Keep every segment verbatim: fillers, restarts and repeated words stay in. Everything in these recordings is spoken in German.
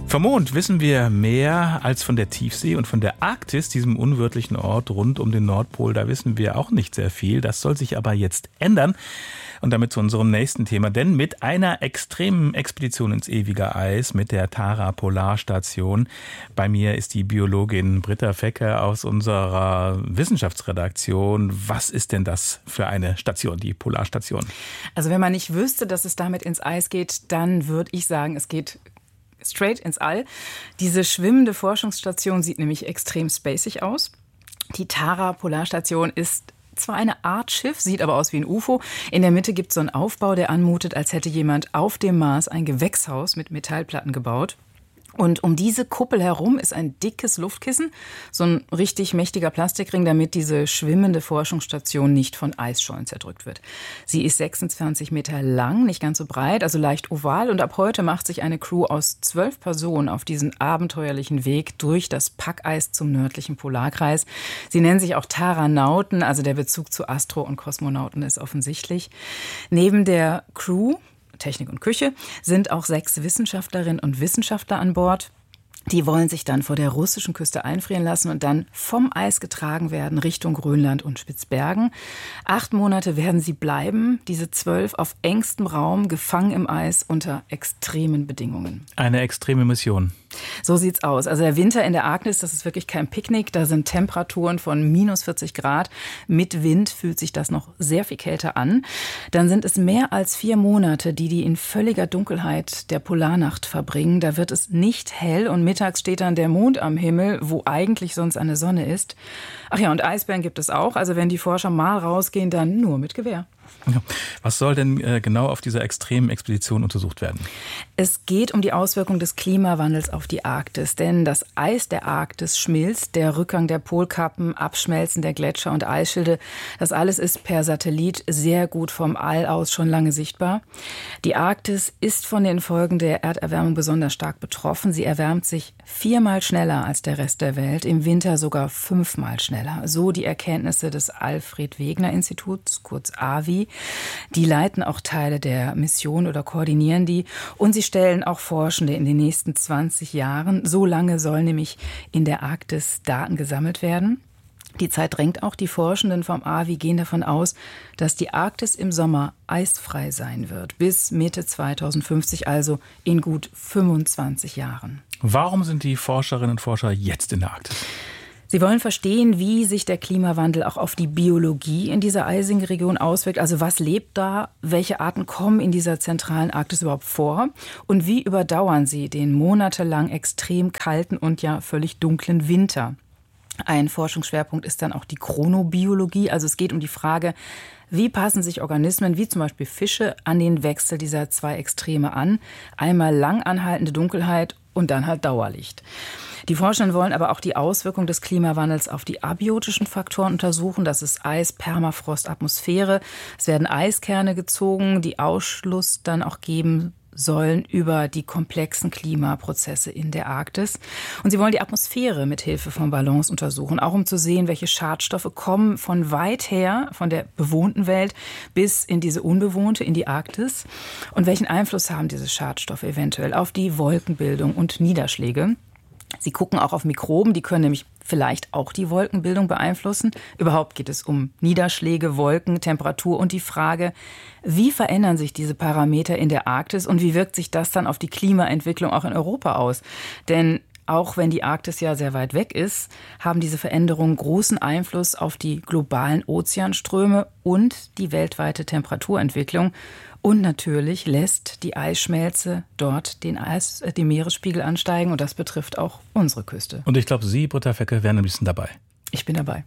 Vom Mond wissen wir mehr als von der Tiefsee und von der Arktis, diesem unwirtlichen Ort rund um den Nordpol. Da wissen wir auch nicht sehr viel. Das soll sich aber jetzt ändern. Und damit zu unserem nächsten Thema. Denn mit einer extremen Expedition ins ewige Eis, mit der Tara Polarstation. Bei mir ist die Biologin Britta Fecke aus unserer Wissenschaftsredaktion. Was ist denn das für eine Station, die Polarstation? Also wenn man nicht wüsste, dass es damit ins Eis geht, dann würde ich sagen, es geht straight ins All. Diese schwimmende Forschungsstation sieht nämlich extrem spacig aus. Die Tara Polarstation ist zwar eine Art Schiff, sieht aber aus wie ein U F O. In der Mitte gibt es so einen Aufbau, der anmutet, als hätte jemand auf dem Mars ein Gewächshaus mit Metallplatten gebaut. Und um diese Kuppel herum ist ein dickes Luftkissen, so ein richtig mächtiger Plastikring, damit diese schwimmende Forschungsstation nicht von Eisschollen zerdrückt wird. Sie ist sechsundzwanzig Meter lang, nicht ganz so breit, also leicht oval. Und ab heute macht sich eine Crew aus zwölf Personen auf diesen abenteuerlichen Weg durch das Packeis zum nördlichen Polarkreis. Sie nennen sich auch Taranauten, also der Bezug zu Astro- und Kosmonauten ist offensichtlich. Neben der Crew, Technik und Küche, sind auch sechs Wissenschaftlerinnen und Wissenschaftler an Bord. Die wollen sich dann vor der russischen Küste einfrieren lassen und dann vom Eis getragen werden Richtung Grönland und Spitzbergen. Acht Monate werden sie bleiben, diese zwölf auf engstem Raum, gefangen im Eis unter extremen Bedingungen. Eine extreme Mission. So sieht's aus. Also der Winter in der Arktis, das ist wirklich kein Picknick. Da sind Temperaturen von minus vierzig Grad. Mit Wind fühlt sich das noch sehr viel kälter an. Dann sind es mehr als vier Monate, die die in völliger Dunkelheit der Polarnacht verbringen. Da wird es nicht hell und mittags steht dann der Mond am Himmel, wo eigentlich sonst eine Sonne ist. Ach ja, und Eisbären gibt es auch. Also wenn die Forscher mal rausgehen, dann nur mit Gewehr. Ja. Was soll denn äh, genau auf dieser extremen Expedition untersucht werden? Es geht um die Auswirkung des Klimawandels auf die Arktis. Denn das Eis der Arktis schmilzt, der Rückgang der Polkappen, Abschmelzen der Gletscher und Eisschilde. Das alles ist per Satellit sehr gut vom All aus schon lange sichtbar. Die Arktis ist von den Folgen der Erderwärmung besonders stark betroffen. Sie erwärmt sich viermal schneller als der Rest der Welt, im Winter sogar fünfmal schneller. So die Erkenntnisse des Alfred-Wegener-Instituts, kurz A W I. Die leiten auch Teile der Mission oder koordinieren die. Und sie stellen auch Forschende in den nächsten zwanzig Jahren. So lange sollen nämlich in der Arktis Daten gesammelt werden. Die Zeit drängt auch. Die Forschenden vom A W I gehen davon aus, dass die Arktis im Sommer eisfrei sein wird. Bis Mitte zweitausendfünfzig, also in gut fünfundzwanzig Jahren. Warum sind die Forscherinnen und Forscher jetzt in der Arktis? Sie wollen verstehen, wie sich der Klimawandel auch auf die Biologie in dieser eisigen Region auswirkt. Also was lebt da? Welche Arten kommen in dieser zentralen Arktis überhaupt vor? Und wie überdauern sie den monatelang extrem kalten und ja völlig dunklen Winter? Ein Forschungsschwerpunkt ist dann auch die Chronobiologie. Also es geht um die Frage, wie passen sich Organismen wie zum Beispiel Fische an den Wechsel dieser zwei Extreme an? Einmal lang anhaltende Dunkelheit und dann halt Dauerlicht. Die Forscher wollen aber auch die Auswirkung des Klimawandels auf die abiotischen Faktoren untersuchen. Das ist Eis, Permafrost, Atmosphäre. Es werden Eiskerne gezogen, die Ausschluss dann auch geben sollen über die komplexen Klimaprozesse in der Arktis. Und sie wollen die Atmosphäre mit Hilfe von Ballons untersuchen, auch um zu sehen, welche Schadstoffe kommen von weit her, von der bewohnten Welt bis in diese unbewohnte, in die Arktis. Und welchen Einfluss haben diese Schadstoffe eventuell auf die Wolkenbildung und Niederschläge? Sie gucken auch auf Mikroben, die können nämlich vielleicht auch die Wolkenbildung beeinflussen. Überhaupt geht es um Niederschläge, Wolken, Temperatur und die Frage, wie verändern sich diese Parameter in der Arktis und wie wirkt sich das dann auf die Klimaentwicklung auch in Europa aus? Denn auch wenn die Arktis ja sehr weit weg ist, haben diese Veränderungen großen Einfluss auf die globalen Ozeanströme und die weltweite Temperaturentwicklung. Und natürlich lässt die Eisschmelze dort den, Eis, äh, den Meeresspiegel ansteigen. Und das betrifft auch unsere Küste. Und ich glaube, Sie, Britta Fecke, wären ein bisschen dabei. Ich bin dabei.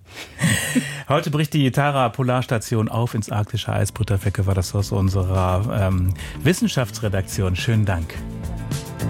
Heute bricht die Tara Polarstation auf ins arktische Eis. Britta Fecke war das aus unserer ähm, Wissenschaftsredaktion. Schönen Dank.